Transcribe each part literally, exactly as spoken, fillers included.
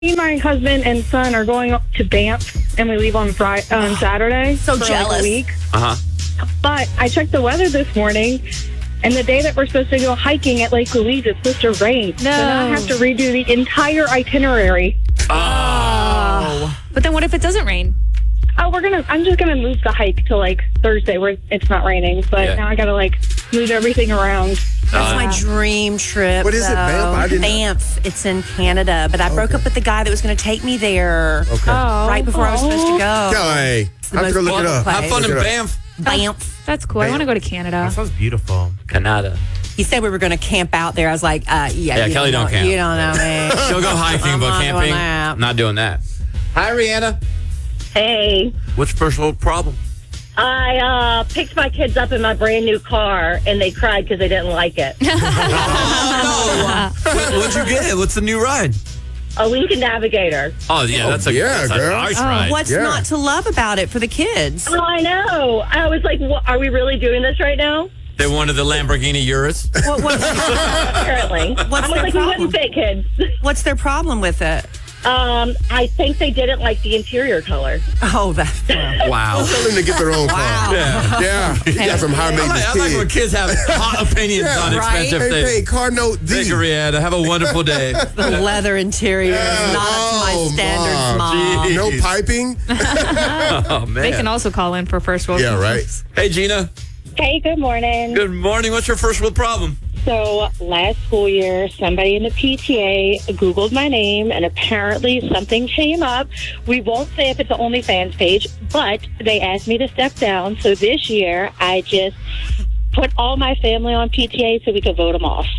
Me and my husband and son are going up to Banff, and we leave on Friday, on Saturday. So for jealous. Like a week. Uh-huh. But I checked the weather this morning, and the day that we're supposed to go hiking at Lake Louise, it's supposed to rain. No. So now I have to redo the entire itinerary. Oh. But then what if it doesn't rain? Oh, we're gonna. I'm just gonna move the hike to like Thursday, where it's not raining. But Yeah. now I gotta like move everything around. That's my dream trip. What is it, though. Banff? I didn't- Banff. It's in Canada, but I broke up with the guy that was going to take me there Okay. Oh. right before I was supposed to go. Kelly, the I have to go most look it up. beautiful Have fun in Look it up. Banff, Banff. That's cool. I want to go to Canada. That sounds beautiful. Canada. He said we were going to camp out there. I was like, uh, yeah, Yeah, you Kelly don't don't know, camp. You don't know me. She'll go hiking, I'm but not doing camping, that. not doing that. Hi, Rihanna. Hey, What's your first little problem? I uh, picked my kids up in my brand new car, and they cried because they didn't like it. Oh, no. what, what'd you get? What's the new ride? A Lincoln Navigator. Oh, yeah, that's a, yeah, that's a girl. nice Oh, ride. what's Yeah. not to love about it for the kids? Oh, I know. I was like, what, are we really doing this right now? They wanted the Lamborghini Urus. What, what, Apparently. What's I was their like, we problem? wouldn't fit, kids. what's their problem with it? Um, I think they didn't like the interior color. Oh, that's Wow. Tell them to get their own car. wow. Yeah. Yeah, you got some high I like, maintenance I like when kids. kids have hot opinions Yeah, on right. expensive Hey, hey, things. car note D. Thank you, Rihanna. Have a wonderful day. The leather interior Yeah. is not up to my Oh, standards, Mom. Mom. Gee. No piping. Oh, man. They can also call in for first world Yeah, right. problems. Hey, Gina. Hey, good morning. Good morning. What's your first world problem? So last school year, somebody in the P T A Googled my name, and apparently something came up. We won't say if it's the OnlyFans page, but they asked me to step down. So this year, I just put all my family on P T A so we could vote them off.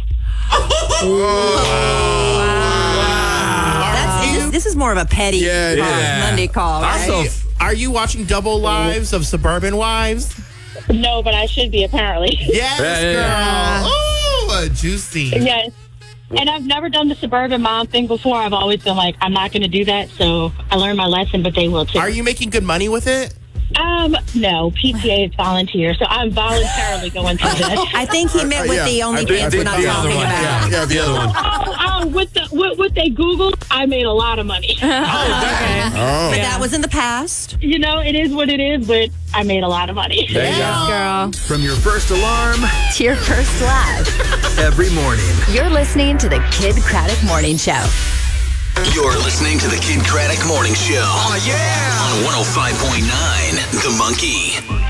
That's, this, this is more of a petty Yeah, call, yeah. Monday call, right? Also, Are you watching Double Lives of Suburban Wives? No, but I should be, apparently. Yes, Yeah, yeah, yeah. girl. Oh, juicy. Yes. And I've never done the suburban mom thing before. I've always been like, I'm not going to do that. So I learned my lesson, but they will too. Are you making good money with it? Um, no, P T A is volunteer, so I'm voluntarily going through this. I think he meant with yeah. the I think- OnlyFans I we're think not the talking other one, about. Yeah, yeah, the other one. Oh, oh, with the what, what they Googled, I made a lot of money. Okay. Oh. But Yeah. that was in the past. You know, it is what it is, but I made a lot of money. there you go. Girl. From your first alarm To your first laugh. every morning. You're listening to the Kid Craddock Morning Show. You're listening to the Kid Craddock Morning Show. Oh, yeah. On one oh five point nine The Monkey.